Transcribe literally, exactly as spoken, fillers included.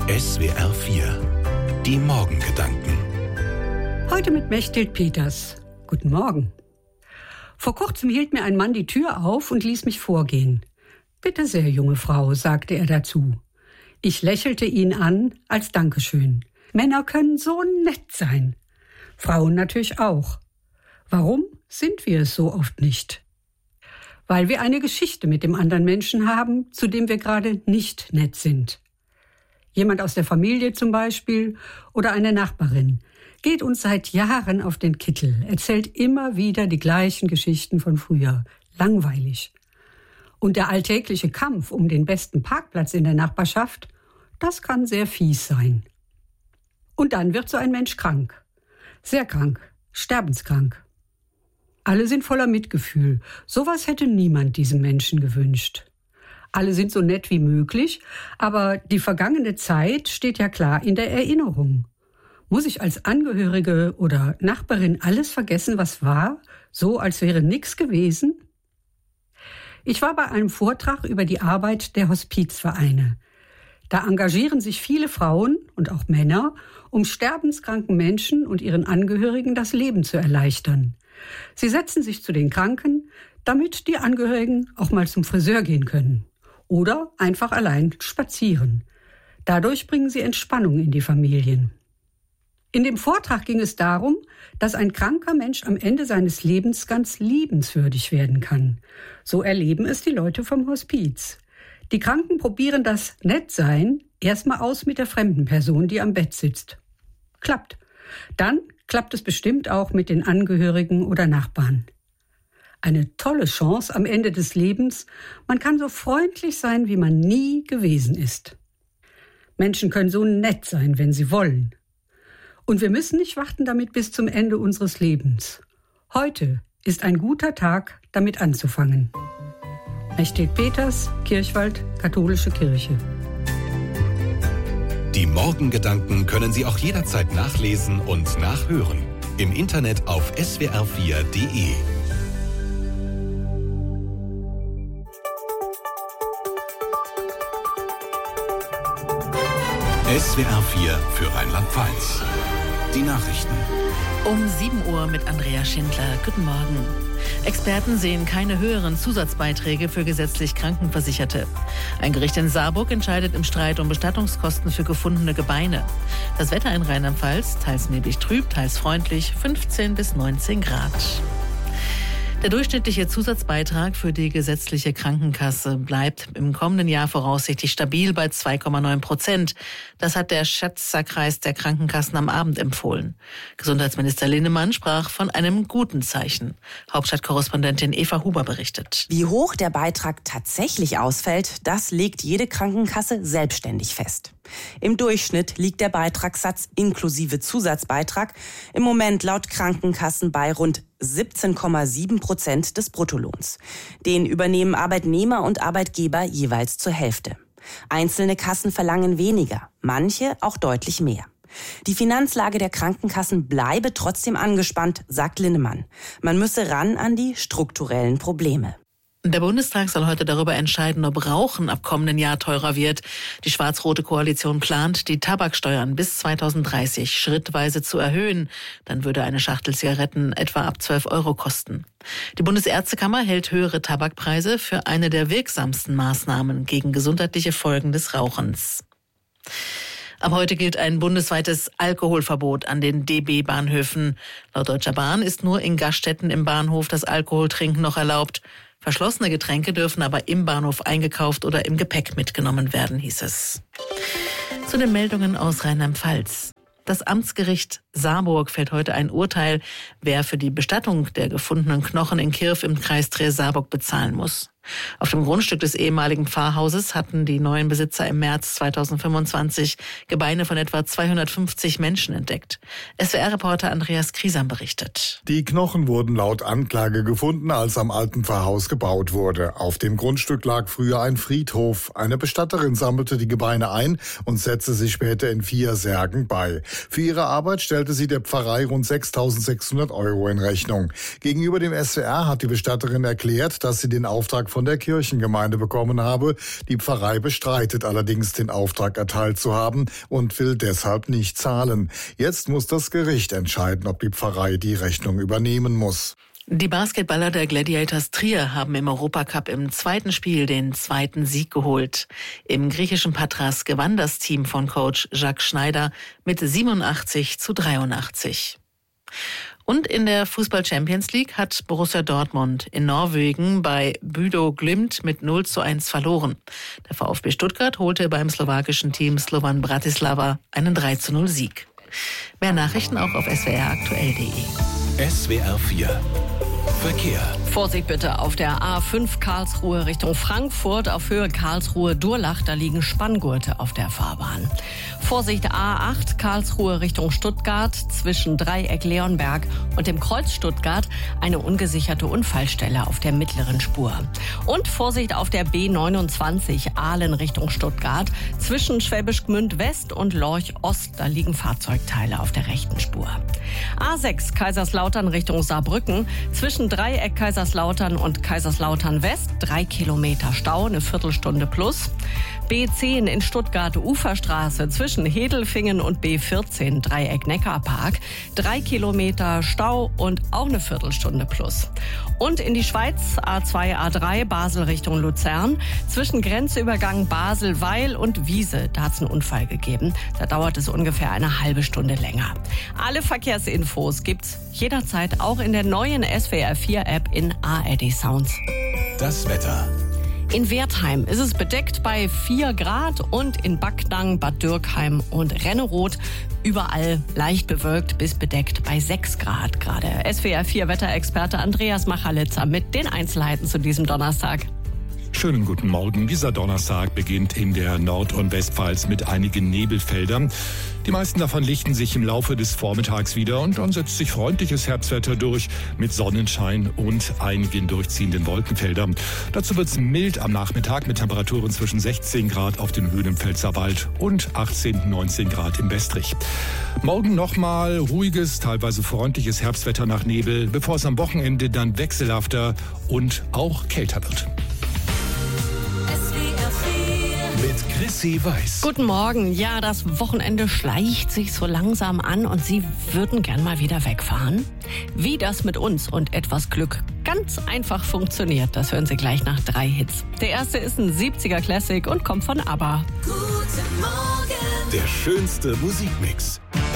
S W R vier. Die Morgengedanken. Heute mit Mechthild Peters. Guten Morgen. Vor kurzem hielt mir ein Mann die Tür auf und ließ mich vorgehen. »Bitte sehr, junge Frau«, sagte er dazu. Ich lächelte ihn an als Dankeschön. Männer können so nett sein. Frauen natürlich auch. Warum sind wir es so oft nicht? Weil wir eine Geschichte mit dem anderen Menschen haben, zu dem wir gerade nicht nett sind. Jemand aus der Familie zum Beispiel oder eine Nachbarin geht uns seit Jahren auf den Kittel, erzählt immer wieder die gleichen Geschichten von früher. Langweilig. Und der alltägliche Kampf um den besten Parkplatz in der Nachbarschaft, das kann sehr fies sein. Und dann wird so ein Mensch krank. Sehr krank. Sterbenskrank. Alle sind voller Mitgefühl. Sowas hätte niemand diesem Menschen gewünscht. Alle sind so nett wie möglich, aber die vergangene Zeit steht ja klar in der Erinnerung. Muss ich als Angehörige oder Nachbarin alles vergessen, was war, so als wäre nichts gewesen? Ich war bei einem Vortrag über die Arbeit der Hospizvereine. Da engagieren sich viele Frauen und auch Männer, um sterbenskranken Menschen und ihren Angehörigen das Leben zu erleichtern. Sie setzen sich zu den Kranken, damit die Angehörigen auch mal zum Friseur gehen können. Oder einfach allein spazieren. Dadurch bringen sie Entspannung in die Familien. In dem Vortrag ging es darum, dass ein kranker Mensch am Ende seines Lebens ganz liebenswürdig werden kann. So erleben es die Leute vom Hospiz. Die Kranken probieren das Nettsein erstmal aus mit der fremden Person, die am Bett sitzt. Klappt. Dann klappt es bestimmt auch mit den Angehörigen oder Nachbarn. Eine tolle Chance am Ende des Lebens. Man kann so freundlich sein, wie man nie gewesen ist. Menschen können so nett sein, wenn sie wollen. Und wir müssen nicht warten damit bis zum Ende unseres Lebens. Heute ist ein guter Tag, damit anzufangen. Mechthild Peters, Kirchwald, Katholische Kirche. Die Morgengedanken können Sie auch jederzeit nachlesen und nachhören. Im Internet auf S W R vier Punkt de. S W R vier für Rheinland-Pfalz. Die Nachrichten. Um sieben Uhr mit Andrea Schindler. Guten Morgen. Experten sehen keine höheren Zusatzbeiträge für gesetzlich Krankenversicherte. Ein Gericht in Saarburg entscheidet im Streit um Bestattungskosten für gefundene Gebeine. Das Wetter in Rheinland-Pfalz, teils neblig trüb, teils freundlich, fünfzehn bis neunzehn Grad. Der durchschnittliche Zusatzbeitrag für die gesetzliche Krankenkasse bleibt im kommenden Jahr voraussichtlich stabil bei zwei Komma neun Prozent. Das hat der Schätzerkreis der Krankenkassen am Abend empfohlen. Gesundheitsminister Linnemann sprach von einem guten Zeichen. Hauptstadtkorrespondentin Eva Huber berichtet. Wie hoch der Beitrag tatsächlich ausfällt, das legt jede Krankenkasse selbstständig fest. Im Durchschnitt liegt der Beitragssatz inklusive Zusatzbeitrag im Moment laut Krankenkassen bei rund siebzehn Komma sieben Prozent des Bruttolohns. Den übernehmen Arbeitnehmer und Arbeitgeber jeweils zur Hälfte. Einzelne Kassen verlangen weniger, manche auch deutlich mehr. Die Finanzlage der Krankenkassen bleibe trotzdem angespannt, sagt Linnemann. Man müsse ran an die strukturellen Probleme. Der Bundestag soll heute darüber entscheiden, ob Rauchen ab kommenden Jahr teurer wird. Die schwarz-rote Koalition plant, die Tabaksteuern bis zweitausenddreißig schrittweise zu erhöhen. Dann würde eine Schachtel Zigaretten etwa ab zwölf Euro kosten. Die Bundesärztekammer hält höhere Tabakpreise für eine der wirksamsten Maßnahmen gegen gesundheitliche Folgen des Rauchens. Ab heute gilt ein bundesweites Alkoholverbot an den D B-Bahnhöfen. Laut Deutscher Bahn ist nur in Gaststätten im Bahnhof das Alkoholtrinken noch erlaubt. Verschlossene Getränke dürfen aber im Bahnhof eingekauft oder im Gepäck mitgenommen werden, hieß es. Zu den Meldungen aus Rheinland-Pfalz. Das Amtsgericht Saarburg fällt heute ein Urteil, wer für die Bestattung der gefundenen Knochen in Kirf im Kreis Trier-Saarburg bezahlen muss. Auf dem Grundstück des ehemaligen Pfarrhauses hatten die neuen Besitzer im März zweitausendfünfundzwanzig Gebeine von etwa zweihundertfünfzig Menschen entdeckt. S W R-Reporter Andreas Kriesam berichtet. Die Knochen wurden laut Anklage gefunden, als am alten Pfarrhaus gebaut wurde. Auf dem Grundstück lag früher ein Friedhof. Eine Bestatterin sammelte die Gebeine ein und setzte sich später in vier Särgen bei. Für ihre Arbeit stellte sie der Pfarrei rund sechstausendsechshundert Euro in Rechnung. Gegenüber dem S W R hat die Bestatterin erklärt, dass sie den Auftrag von der Kirchengemeinde bekommen habe. Die Pfarrei bestreitet allerdings, den Auftrag erteilt zu haben und will deshalb nicht zahlen. Jetzt muss das Gericht entscheiden, ob die Pfarrei die Rechnung übernehmen muss. Die Basketballer der Gladiators Trier haben im Europacup im zweiten Spiel den zweiten Sieg geholt. Im griechischen Patras gewann das Team von Coach Jacques Schneider mit siebenundachtzig zu dreiundachtzig. Und in der Fußball-Champions League hat Borussia Dortmund in Norwegen bei Bodo Glimt mit null zu eins verloren. Der VfB Stuttgart holte beim slowakischen Team Slovan Bratislava einen drei zu null Sieg. Mehr Nachrichten auch auf s w r aktuell punkt de. S W R vier Verkehr. Vorsicht bitte auf der A fünf Karlsruhe Richtung Frankfurt auf Höhe Karlsruhe-Durlach, da liegen Spanngurte auf der Fahrbahn. Vorsicht A acht Karlsruhe Richtung Stuttgart zwischen Dreieck Leonberg und dem Kreuz Stuttgart eine ungesicherte Unfallstelle auf der mittleren Spur. Und Vorsicht auf der B neunundzwanzig Ahlen Richtung Stuttgart zwischen Schwäbisch Gmünd West und Lorch Ost, da liegen Fahrzeugteile auf der rechten Spur. A sechs Kaiserslautern Richtung Saarbrücken zwischen Dreieck Kaiserslautern und Kaiserslautern West, drei Kilometer Stau, eine Viertelstunde plus. B zehn in Stuttgart Uferstraße zwischen Hedelfingen und B vierzehn Dreieck Neckarpark, drei Kilometer Stau und auch eine Viertelstunde plus. Und in die Schweiz A zwei A drei Basel Richtung Luzern zwischen Grenzübergang Basel-Weil und Wiese, da hat es einen Unfall gegeben. Da dauert es ungefähr eine halbe Stunde länger. Alle Verkehrsinfos gibt's jederzeit auch in der neuen S W R vier App in A R D Sounds. Das Wetter. In Wertheim ist es bedeckt bei vier Grad und in Backnang, Bad Dürkheim und Renneroth überall leicht bewölkt bis bedeckt bei sechs Grad gerade. S W R vier Wetterexperte Andreas Machalitzer mit den Einzelheiten zu diesem Donnerstag. Schönen guten Morgen. Dieser Donnerstag beginnt in der Nord- und Westpfalz mit einigen Nebelfeldern. Die meisten davon lichten sich im Laufe des Vormittags wieder und dann setzt sich freundliches Herbstwetter durch mit Sonnenschein und einigen durchziehenden Wolkenfeldern. Dazu wird es mild am Nachmittag mit Temperaturen zwischen sechzehn Grad auf den Höhen im Pfälzerwald und achtzehn, neunzehn Grad im Westrich. Morgen nochmal ruhiges, teilweise freundliches Herbstwetter nach Nebel, bevor es am Wochenende dann wechselhafter und auch kälter wird. Mit Chrissy Weiß. Guten Morgen. Ja, das Wochenende schleicht sich so langsam an und Sie würden gern mal wieder wegfahren? Wie das mit uns und etwas Glück ganz einfach funktioniert, das hören Sie gleich nach drei Hits. Der erste ist ein siebziger Classic und kommt von ABBA. Guten Morgen. Der schönste Musikmix.